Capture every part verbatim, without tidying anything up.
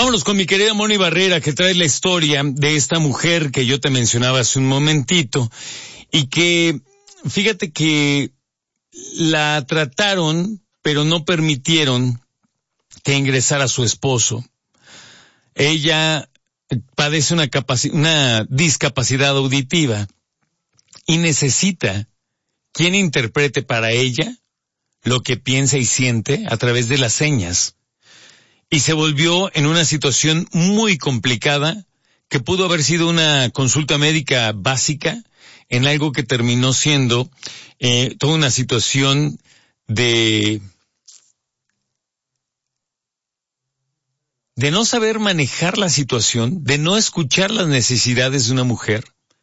Vámonos con mi querida Moni Barrera, que trae la historia de esta mujer que yo te mencionaba hace un momentito y que, fíjate que la trataron, pero no permitieron que ingresara su esposo. Ella padece una capaci- una discapacidad auditiva y necesita quien interprete para ella lo que piensa y siente a través de las señas. Y se volvió en una situación muy complicada que pudo haber sido una consulta médica básica en algo que terminó siendo eh, toda una situación de de no saber manejar la situación, de no escuchar las necesidades de una mujer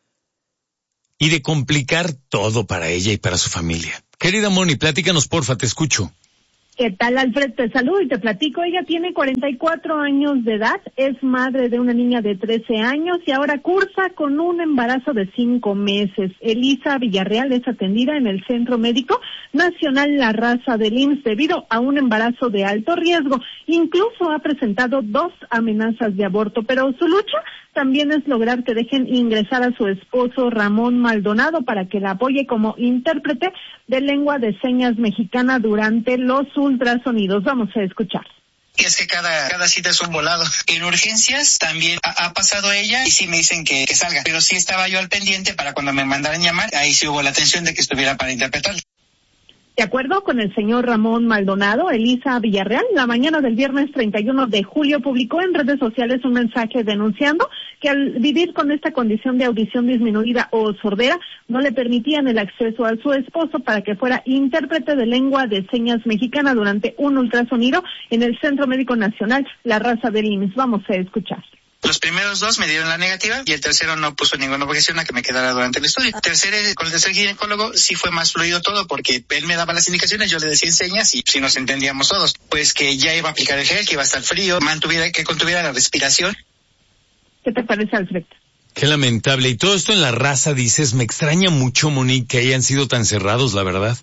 y de complicar todo para ella y para su familia. Querida Moni, platícanos porfa, te escucho. ¿Qué tal, Alfred? Te saludo y te platico. Ella tiene cuarenta y cuatro años de edad, es madre de una niña de trece años y ahora cursa con un embarazo de cinco meses. Elisa Villarreal es atendida en el Centro Médico Nacional La Raza del I M S S debido a un embarazo de alto riesgo. Incluso ha presentado dos amenazas de aborto, pero su lucha también es lograr que dejen ingresar a su esposo Ramón Maldonado para que la apoye como intérprete de lengua de señas mexicana durante los ultrasonidos. Vamos a escuchar. Y es que cada, cada cita es un volado. En urgencias también ha, ha pasado ella y sí me dicen que, que salga. Pero sí estaba yo al pendiente para cuando me mandaran llamar, ahí sí hubo la atención de que estuviera para interpretar. De acuerdo con el señor Ramón Maldonado, Elisa Villarreal, la mañana del viernes treinta y uno de julio publicó en redes sociales un mensaje denunciando que al vivir con esta condición de audición disminuida o sordera, no le permitían el acceso a su esposo para que fuera intérprete de lengua de señas mexicana durante un ultrasonido en el Centro Médico Nacional La Raza del I M S S. Vamos a escuchar. Los primeros dos me dieron la negativa y el tercero no puso ninguna objeción a que me quedara durante el estudio. Tercero, con el tercer ginecólogo sí fue más fluido todo porque él me daba las indicaciones, yo le decía en señas y si nos entendíamos todos. Pues que ya iba a aplicar el gel, que iba a estar frío, mantuviera, que contuviera la respiración. ¿Qué te parece, Alfred? Qué lamentable. Y todo esto en La Raza, dices, me extraña mucho, Monique, que hayan sido tan cerrados, la verdad.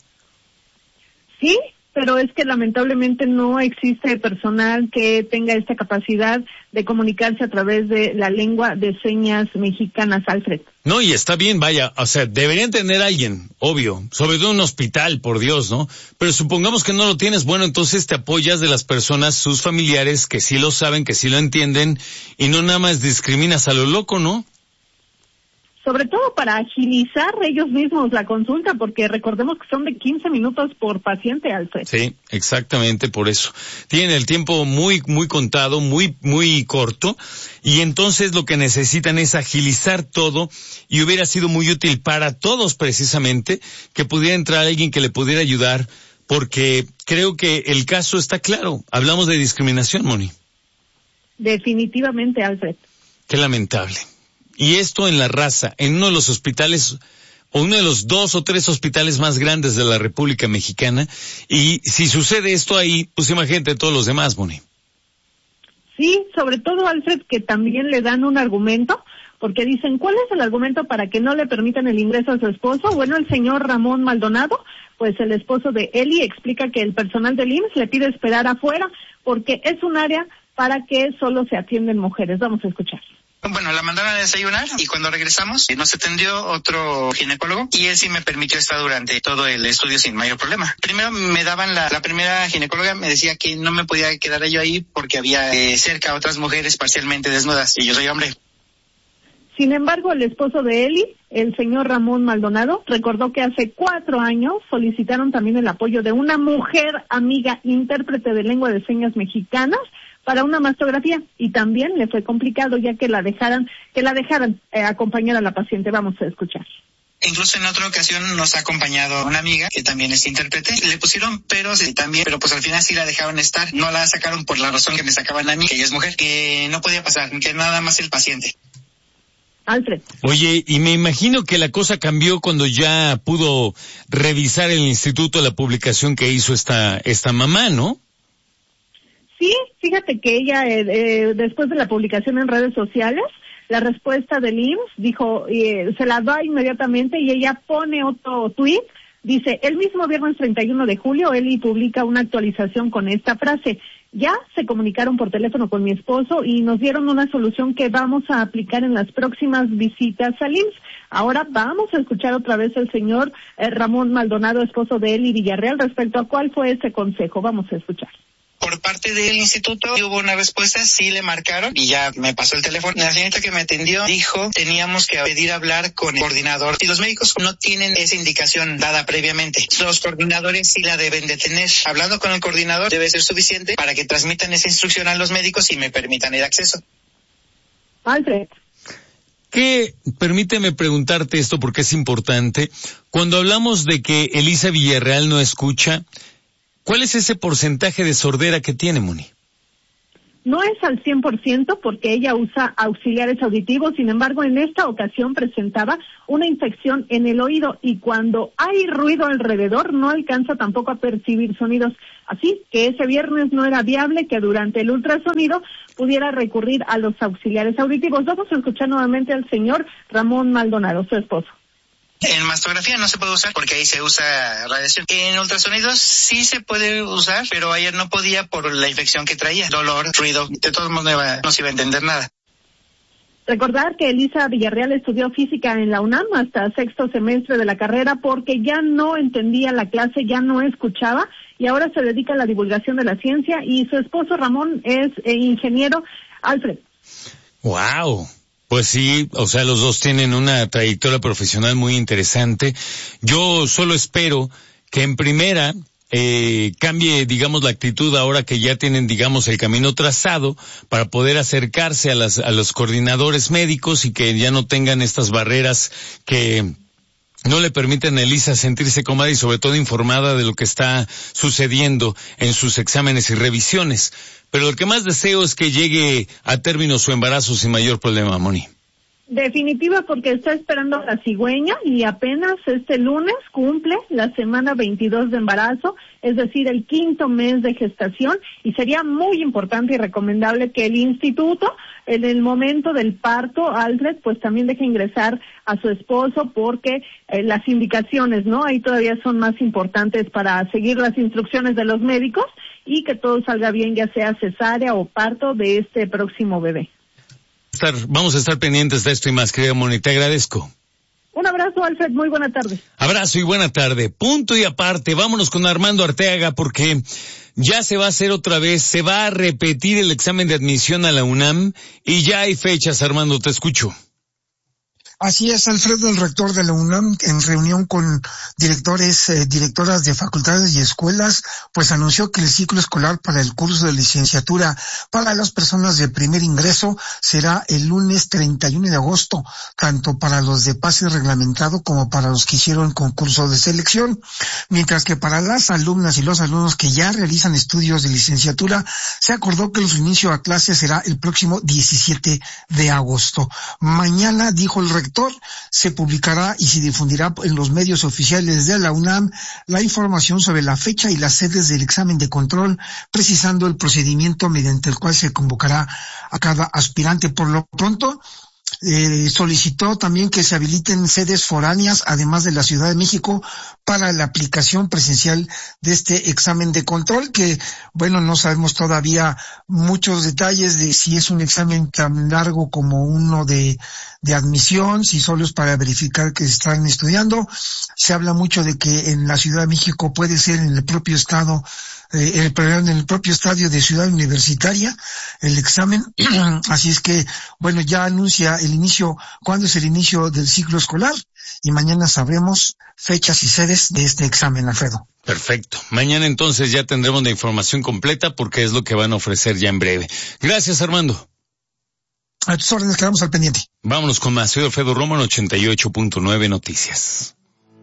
Sí, pero es que lamentablemente no existe personal que tenga esta capacidad de comunicarse a través de la lengua de señas mexicanas, Alfred. No, y está bien, vaya, o sea, deberían tener a alguien, obvio, sobre todo en un hospital, por Dios, ¿no? Pero supongamos que no lo tienes, bueno, entonces te apoyas de las personas, sus familiares, que sí lo saben, que sí lo entienden, y no nada más discriminas a lo loco, ¿no? Sobre todo para agilizar ellos mismos la consulta, porque recordemos que son de quince minutos por paciente, Alfred. Sí, exactamente por eso. Tienen el tiempo muy, muy contado, muy, muy corto, y entonces lo que necesitan es agilizar todo, y hubiera sido muy útil para todos precisamente que pudiera entrar alguien que le pudiera ayudar, porque creo que el caso está claro. Hablamos de discriminación, Moni. Definitivamente, Alfred. Qué lamentable. Y esto en La Raza, en uno de los hospitales, o uno de los dos o tres hospitales más grandes de la República Mexicana, y si sucede esto ahí, pues imagínate todos los demás, Moni. Sí, sobre todo, Alfred, que también le dan un argumento, porque dicen, ¿cuál es el argumento para que no le permitan el ingreso a su esposo? Bueno, el señor Ramón Maldonado, pues el esposo de Eli, explica que el personal del I M S S le pide esperar afuera, porque es un área para que solo se atienden mujeres. Vamos a escuchar. Bueno, la mandaron a desayunar y cuando regresamos nos atendió otro ginecólogo y él sí me permitió estar durante todo el estudio sin mayor problema. Primero me daban la, la primera ginecóloga me decía que no me podía quedar yo ahí porque había eh, cerca otras mujeres parcialmente desnudas y yo soy hombre. Sin embargo, el esposo de Eli, el señor Ramón Maldonado, recordó que hace cuatro años solicitaron también el apoyo de una mujer amiga intérprete de lengua de señas mexicanas para una mastografía y también le fue complicado ya que la dejaran que la dejaran eh, acompañar a la paciente. Vamos a escuchar. Incluso en otra ocasión nos ha acompañado una amiga que también es intérprete. Le pusieron peros y también, pero pues al final sí la dejaron estar. No la sacaron por la razón que me sacaban a mí, que ella es mujer, que no podía pasar, que nada más el paciente. Alfred. Oye, y me imagino que la cosa cambió cuando ya pudo revisar el instituto la publicación que hizo esta esta mamá, ¿no? Sí, fíjate que ella, eh, eh, después de la publicación en redes sociales, la respuesta del I M S S dijo, eh, se la da inmediatamente y ella pone otro tuit, dice, el mismo viernes treinta y uno de julio, Eli publica una actualización con esta frase, Ya se comunicaron por teléfono con mi esposo y nos dieron una solución que vamos a aplicar en las próximas visitas al I M S S. Ahora vamos a escuchar otra vez al señor eh, Ramón Maldonado, esposo de Eli Villarreal, respecto a cuál fue ese consejo. Vamos a escuchar. Por parte del instituto hubo una respuesta, sí le marcaron y ya me pasó el teléfono. La señorita que me atendió dijo teníamos que pedir hablar con el coordinador y los médicos no tienen esa indicación dada previamente. Los coordinadores sí la deben de tener. Hablando con el coordinador debe ser suficiente para que transmitan esa instrucción a los médicos y me permitan el acceso. Alfred. Que, permíteme preguntarte esto porque es importante. Cuando hablamos de que Elisa Villarreal no escucha, ¿cuál es ese porcentaje de sordera que tiene, Moni? No es al cien por ciento porque ella usa auxiliares auditivos, sin embargo, en esta ocasión presentaba una infección en el oído y cuando hay ruido alrededor no alcanza tampoco a percibir sonidos. Así que ese viernes no era viable que durante el ultrasonido pudiera recurrir a los auxiliares auditivos. Vamos a escuchar nuevamente al señor Ramón Maldonado, su esposo. En mastografía no se puede usar porque ahí se usa radiación. En ultrasonidos sí se puede usar, pero ayer no podía por la infección que traía. Dolor, ruido, de todos modos no, iba, no se iba a entender nada. Recordar que Elisa Villarreal estudió física en la UNAM hasta sexto semestre de la carrera porque ya no entendía la clase, ya no escuchaba y ahora se dedica a la divulgación de la ciencia y su esposo Ramón es eh, ingeniero. Alfred. ¡Wow! Pues sí, o sea, los dos tienen una trayectoria profesional muy interesante. Yo solo espero que en primera eh, cambie, digamos, la actitud ahora que ya tienen, digamos, el camino trazado para poder acercarse a las a los coordinadores médicos y que ya no tengan estas barreras que no le permiten a Elisa sentirse cómoda y sobre todo informada de lo que está sucediendo en sus exámenes y revisiones. Pero lo que más deseo es que llegue a término su embarazo sin mayor problema, Moni. Definitiva, porque está esperando la cigüeña y apenas este lunes cumple la semana veintidós de embarazo, es decir, el quinto mes de gestación, y sería muy importante y recomendable que el instituto, en el momento del parto, Alfred, pues también deje ingresar a su esposo, porque eh, las indicaciones, ¿no? Ahí todavía son más importantes para seguir las instrucciones de los médicos y que todo salga bien, ya sea cesárea o parto de este próximo bebé. Estar, vamos a estar pendientes de esto y más, querida Moni, te agradezco. Un abrazo, Alfred, muy buena tarde. Abrazo y buena tarde. Punto y aparte, vámonos con Armando Arteaga porque ya se va a hacer otra vez, se va a repetir el examen de admisión a la UNAM y ya hay fechas, Armando, te escucho. Así es, Alfredo, el rector de la UNAM, en reunión con directores, eh, directoras de facultades y escuelas, pues anunció que el ciclo escolar para el curso de licenciatura para las personas de primer ingreso será el lunes treinta y uno de agosto, tanto para los de pase reglamentado como para los que hicieron concurso de selección, mientras que para las alumnas y los alumnos que ya realizan estudios de licenciatura, se acordó que su inicio a clase será el próximo diecisiete de agosto. Mañana, dijo el rector, se publicará y se difundirá en los medios oficiales de la UNAM la información sobre la fecha y las sedes del examen de control, precisando el procedimiento mediante el cual se convocará a cada aspirante. Por lo pronto, Eh, solicitó también que se habiliten sedes foráneas, además de la Ciudad de México, para la aplicación presencial de este examen de control, que, bueno, no sabemos todavía muchos detalles de si es un examen tan largo como uno de, de admisión, si solo es para verificar que están estudiando. Se habla mucho de que en la Ciudad de México puede ser en el propio estado, Eh, el, en el propio estadio de Ciudad Universitaria, el examen. Así es que, bueno, ya anuncia el inicio, cuándo es el inicio del ciclo escolar, y mañana sabremos fechas y sedes de este examen, Alfredo. Perfecto. Mañana entonces ya tendremos la información completa porque es lo que van a ofrecer ya en breve. Gracias, Armando. A tus órdenes, quedamos al pendiente. Vámonos con más. Soy Alfredo Romo en ochenta y ocho punto nueve Noticias.